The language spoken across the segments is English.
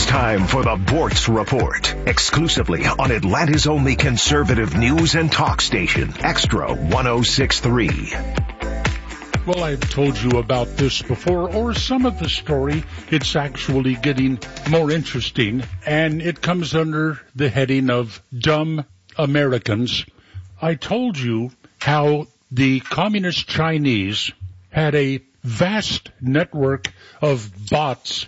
time for the Bortz Report, exclusively on Atlanta's only conservative news and talk station, Extra 106.3. Well, I've told you about this before, or some of the story. It's actually getting more interesting, and it comes under the heading of dumb Americans. I told you how the communist Chinese had a vast network of bots,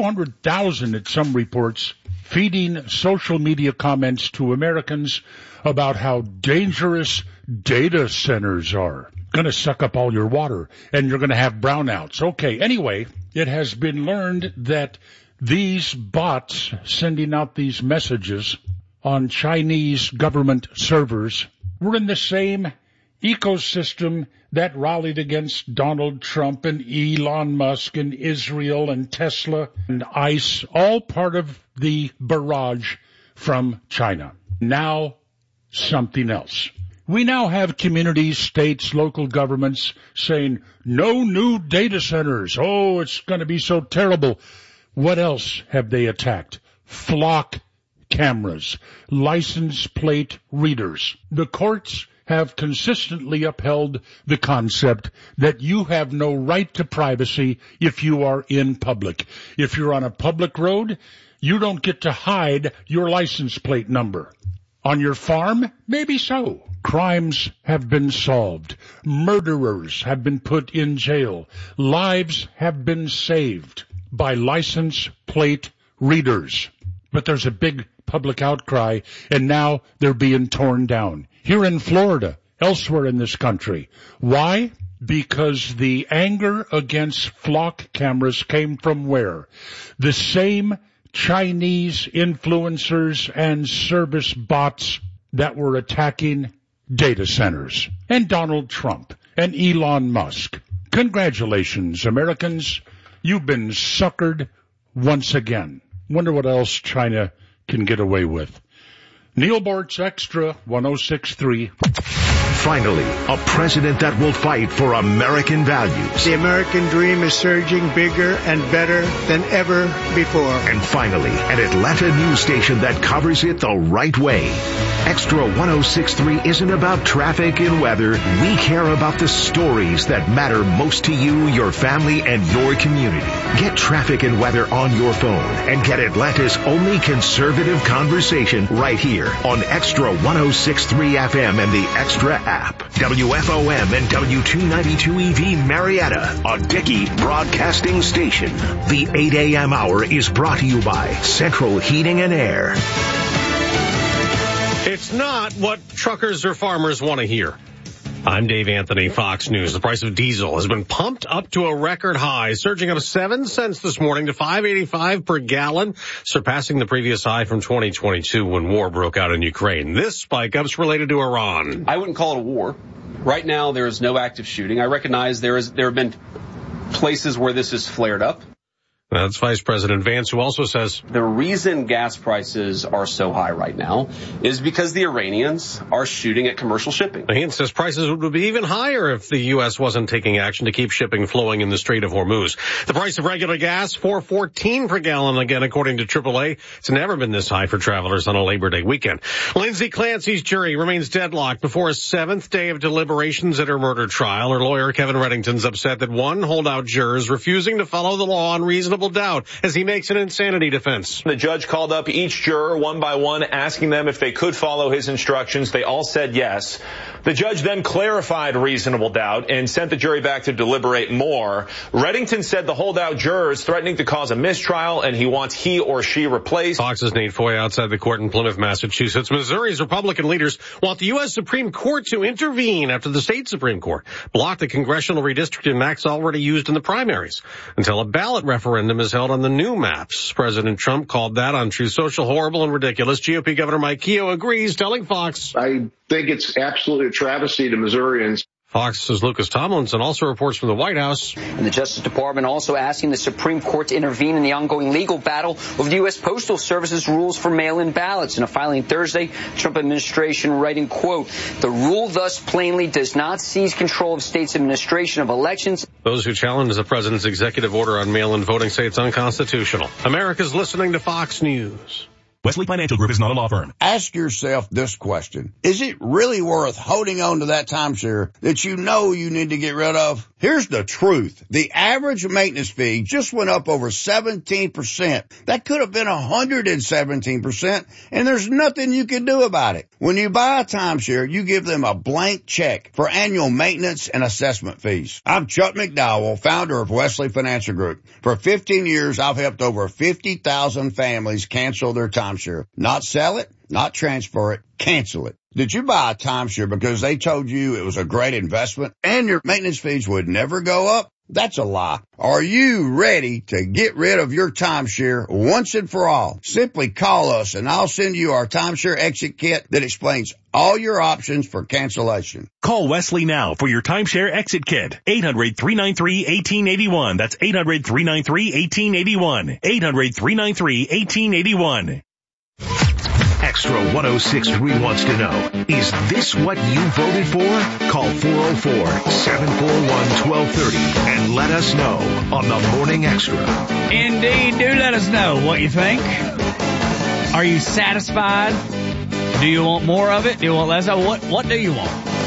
200,000 at some reports, feeding social media comments to Americans about how dangerous data centers are. Going to suck up all your water, and you're going to have brownouts. Okay, anyway, it has been learned that these bots sending out these messages on Chinese government servers were in the same ecosystem that rallied against Donald Trump and Elon Musk and Israel and Tesla and ICE, all part of the barrage from China. Now, something else. We now have communities, states, local governments saying, no new data centers. Oh, it's going to be so terrible. What else have they attacked? Flock cameras, license plate readers. The courts have consistently upheld the concept that you have no right to privacy if you are in public. If you're on a public road, you don't get to hide your license plate number. On your farm, maybe so. Crimes have been solved. Murderers have been put in jail. Lives have been saved by license plate readers. But there's a big public outcry, and now they're being torn down. Here in Florida, elsewhere in this country. Why? Because the anger against flock cameras came from where? The same Chinese influencers and service bots that were attacking data centers. And Donald Trump and Elon Musk. Congratulations, Americans. You've been suckered once again. Wonder what else China can get away with. Neil Bortz, Extra 106.3. Finally, a president that will fight for American values. The American dream is surging bigger and better than ever before. And finally, an Atlanta news station that covers it the right way. Extra 106.3 isn't about traffic and weather. We care about the stories that matter most to you, your family, and your community. Get traffic and weather on your phone and get Atlanta's only conservative conversation right here on Extra 106.3 FM and the Extra app. WFOM and W292 EV Marietta, a Dickey broadcasting station. The 8 a.m. hour is brought to you by Central Heating and Air. It's not what truckers or farmers want to hear. I'm Dave Anthony, Fox News. The price of diesel has been pumped up to a record high, surging up 7 cents this morning to $5.85 per gallon, surpassing the previous high from 2022 when war broke out in Ukraine. This spike up's related to Iran. I wouldn't call it a war. Right now, there is no active shooting. I recognize there have been places where this has flared up. That's Vice President Vance, who also says the reason gas prices are so high right now is because the Iranians are shooting at commercial shipping. He says prices would be even higher if the U.S. wasn't taking action to keep shipping flowing in the Strait of Hormuz. The price of regular gas, $4.14 per gallon, again, according to AAA. It's never been this high for travelers on a Labor Day weekend. Lindsay Clancy's jury remains deadlocked before a 7th day of deliberations at her murder trial. Her lawyer, Kevin Reddington's upset that one holdout juror is refusing to follow the law on reasonable doubt as he makes an insanity defense. The judge called up each juror one by one, asking them if they could follow his instructions. They all said yes. The judge then clarified reasonable doubt and sent the jury back to deliberate more. Reddington said the holdout juror is threatening to cause a mistrial and he wants he or she replaced. Fox's Nate Foy outside the court in Plymouth, Massachusetts. Missouri's Republican leaders want the U.S. Supreme Court to intervene after the state Supreme Court blocked the congressional redistricting maps already used in the primaries until a ballot referendum is held on the new maps. President Trump called that on Truth Social horrible and ridiculous. GOP Governor Mike Keogh agrees, telling Fox, I think it's absolutely a travesty to Missourians. Fox's Lucas Tomlinson also reports from the White House. And the Justice Department also asking the Supreme Court to intervene in the ongoing legal battle over the U.S. Postal Service's rules for mail-in ballots. In a filing Thursday, Trump administration writing, quote, the rule thus plainly does not seize control of states' administration of elections. Those who challenge the president's executive order on mail-in voting say it's unconstitutional. America's listening to Fox News. Wesley Financial Group is not a law firm. Ask yourself this question. Is it really worth holding on to that timeshare that you know you need to get rid of? Here's the truth. The average maintenance fee just went up over 17%. That could have been 117%, and there's nothing you can do about it. When you buy a timeshare, you give them a blank check for annual maintenance and assessment fees. I'm Chuck McDowell, founder of Wesley Financial Group. For 15 years, I've helped over 50,000 families cancel their timeshare. Not sell it, not transfer it, cancel it. Did you buy a timeshare because they told you it was a great investment and your maintenance fees would never go up? That's a lie. Are you ready to get rid of your timeshare once and for all? Simply call us and I'll send you our timeshare exit kit that explains all your options for cancellation. Call Wesley now for your timeshare exit kit. 800-393-1881. That's 800-393-1881. 800-393-1881. Extra 106.3 wants to know, is this what you voted for? Call 404-741-1230 and let us know on the Morning Extra. Indeed, do let us know what you think. Are you satisfied? Do you want more of it? Do you want less of it? What do you want?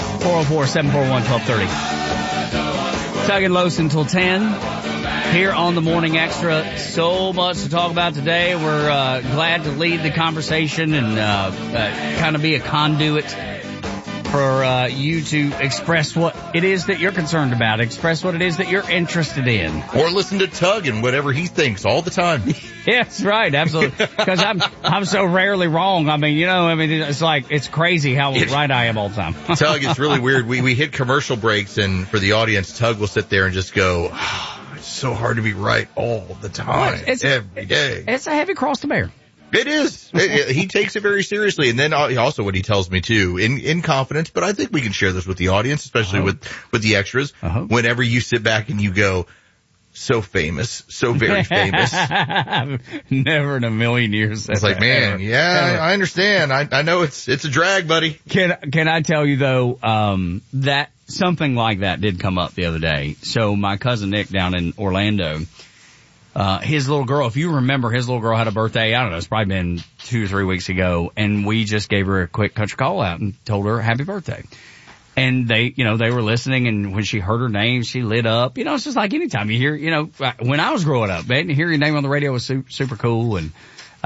404-741-1230. Tug and Los until 10. Here on the Morning Extra, so much to talk about today. We're glad to lead the conversation and kind of be a conduit for you to express what it is that you're concerned about, express what it is that you're interested in. Or listen to Tug and whatever he thinks all the time. Yes, right, absolutely. Because I'm so rarely wrong. I mean, it's like, it's crazy how right I am all the time. Tug, it's really weird. We hit commercial breaks, and for the audience, Tug will sit there and just go, it's so hard to be right all the time, every day. It's a heavy cross to bear. It is. He takes it very seriously. And then also what he tells me too, in confidence, but I think we can share this with the audience, especially with the extras. Whenever you sit back and you go, so famous, so very famous. Never in a million years. It's like, man, I understand. I know it's a drag, buddy. Can I tell you though, that something like that did come up the other day. So my cousin Nick down in Orlando, his little girl, if you remember, his little girl had a birthday, I don't know, it's probably been 2 or 3 weeks ago, and we just gave her a quick country call out and told her happy birthday. And they were listening, and when she heard her name, she lit up. It's just like anytime you hear, when I was growing up, man, hear your name on the radio was super cool. And,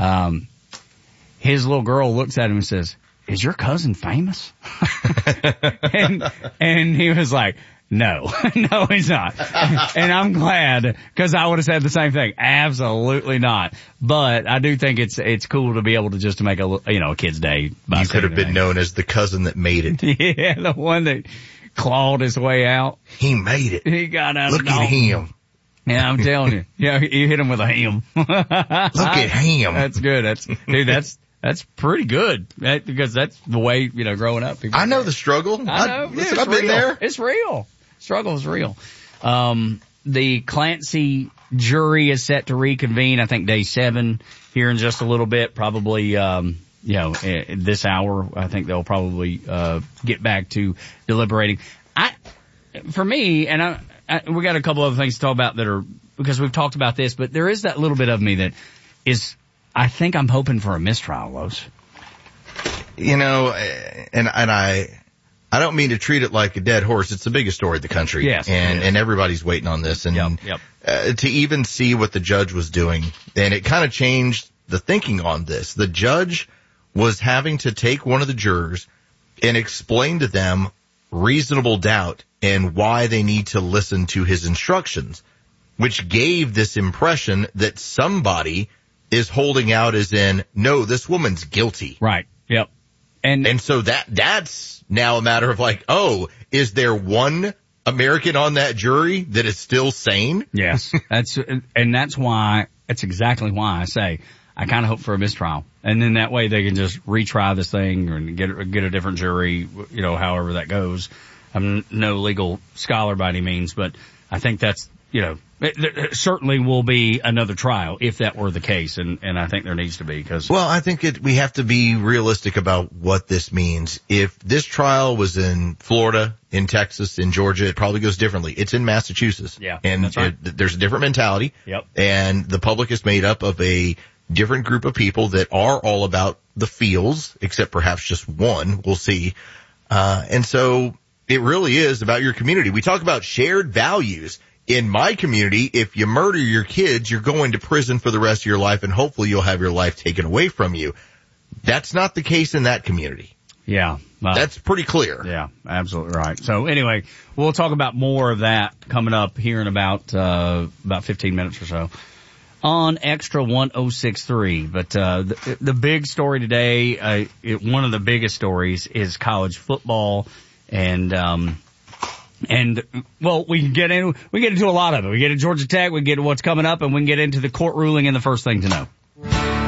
his little girl looks at him and says, is your cousin famous? and he was like, no, he's not. And I'm glad, because I would have said the same thing. Absolutely not. But I do think it's cool to be able to just to make a kid's day. You could have been known as the cousin that made it. Yeah, the one that clawed his way out. He made it. He got out. Look at him. Yeah, I'm telling you. Yeah, you hit him with a ham. Look at him. That's good. That's pretty good, because that's the way, growing up. I know the struggle. I know. Listen, I've been there. It's real. Struggle is real. The Clancy jury is set to reconvene, I think, day 7 here in just a little bit, probably, this hour. I think they'll probably, get back to deliberating. For me, and we got a couple other things to talk about that are, because we've talked about this, but there is that little bit of me that is, I think I'm hoping for a mistrial, Los. I don't mean to treat it like a dead horse. It's the biggest story in the country. Yes. And everybody's waiting on this. And to even see what the judge was doing, and it kind of changed the thinking on this. The judge was having to take one of the jurors and explain to them reasonable doubt and why they need to listen to his instructions, which gave this impression that somebody is holding out as in, no, this woman's guilty. Right. Yep. And so that's now a matter of like, oh, is there one American on that jury that is still sane? Yes. That's exactly why I say I kind of hope for a mistrial. And then that way they can just retry this thing and get a different jury, however that goes. I'm no legal scholar by any means, but I think that's, it certainly will be another trial if that were the case, and I think there needs to be, because. Well, I think we have to be realistic about what this means. If this trial was in Florida, in Texas, in Georgia, it probably goes differently. It's in Massachusetts. Yeah. And that's right. There's a different mentality. Yep. And the public is made up of a different group of people that are all about the feels, except perhaps just one. We'll see. And so it really is about your community. We talk about shared values. In my community, if you murder your kids, you're going to prison for the rest of your life, and hopefully you'll have your life taken away from you. That's not the case in that community. Yeah. That's pretty clear. Yeah, absolutely right. So anyway, we'll talk about more of that coming up here in about 15 minutes or so on Extra 106.3. But the big story today, one of the biggest stories is college football, and well, we get into a lot of it. We get into Georgia Tech, we get into what's coming up, and we can get into the court ruling and the first thing to know.